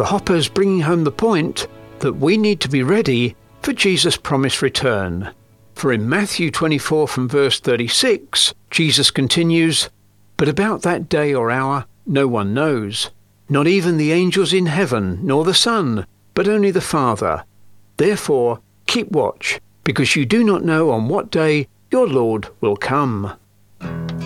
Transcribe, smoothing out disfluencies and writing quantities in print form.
for Hopper's bringing home the point that we need to be ready for Jesus' promised return. For in Matthew 24 from verse 36, Jesus continues, "But about that day or hour no one knows, not even the angels in heaven, nor the Son, but only the Father. Therefore keep watch, because you do not know on what day your Lord will come."